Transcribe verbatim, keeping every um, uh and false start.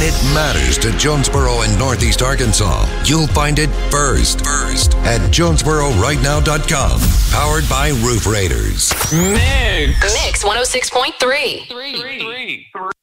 it matters to Jonesboro and Northeast Arkansas, you'll find it first, first at Jonesboro Right Now dot com. Powered by Roof Raiders. Mix. Mix one oh six point three. Three. Three.